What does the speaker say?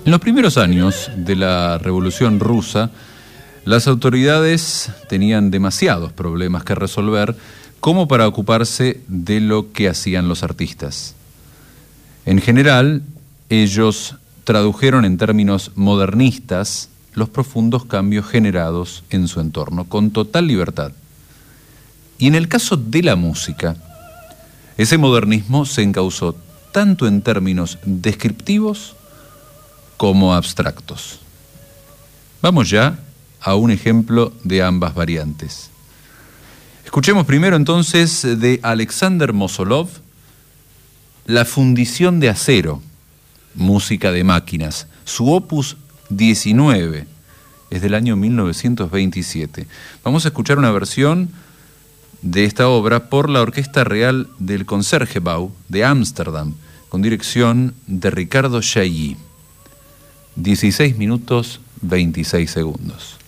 En los primeros años de la Revolución Rusa, las autoridades tenían demasiados problemas que resolver como para ocuparse de lo que hacían los artistas. En general, ellos tradujeron en términos modernistas los profundos cambios generados en su entorno, con total libertad. Y en el caso de la música, ese modernismo se encauzó tanto en términos descriptivos como abstractos. Vamos ya a un ejemplo de ambas variantes. Escuchemos primero entonces de Alexander Mosolov, La fundición de acero, música de máquinas, su opus 19, es del año 1927. Vamos a escuchar una versión de esta obra por la Orquesta Real del Concertgebouw de Ámsterdam, con dirección de Ricardo Chailly. 16 minutos 26 segundos.